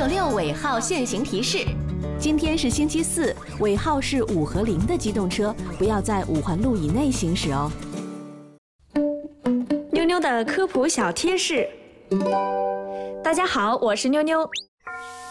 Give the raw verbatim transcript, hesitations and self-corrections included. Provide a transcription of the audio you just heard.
六六尾号限行提示：今天是星期四，尾号是五和零的机动车不要在五环路以内行驶哦。 妞妞的科普小贴士。大家好，我是妞妞。